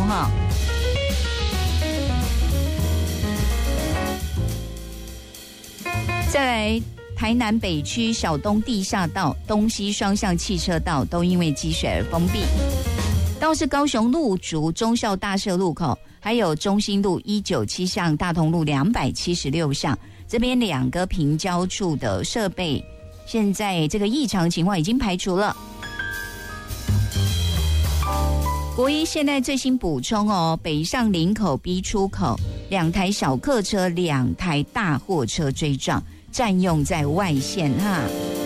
哈。再来，台南北区小东地下道东西双向汽车道都因为积水而封闭。倒是高雄路竹忠孝大社路口，还有中兴路197巷、大同路276巷，这边2个平交处的设备，现在这个异常情况已经排除了。国一现在最新补充哦，北上林口 B 出口2台小客车、2台大货车追撞，占用在外线哈。